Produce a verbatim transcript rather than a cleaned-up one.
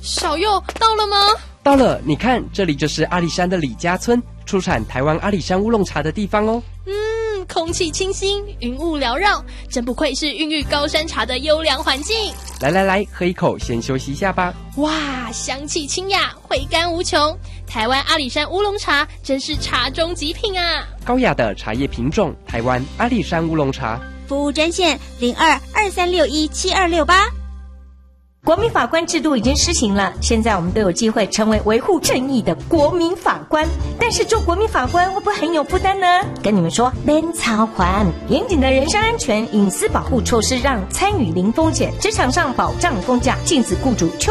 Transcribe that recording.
小佑到了吗？ 到了，你看，这里就是阿里山的李家村，出产台湾阿里山乌龙茶的地方哦。 嗯，空气清新，云雾缭绕，真不愧是孕育高山茶的优良环境。 来来来，喝一口，先休息一下吧。 哇，香气清雅，回甘无穷。台湾阿里山乌龙茶真是茶中极品啊！ 高雅的茶叶品种，台湾阿里山乌龙茶。 服务专线零二二三六一七二六八。 国民法官制度已经施行了，现在我们都有机会成为维护正义的国民法官。但是做国民法官会不会很有负担呢？跟你们说，免操还严谨的人身安全、隐私保护措施，让参与零风险，职场上保障公假，禁止雇主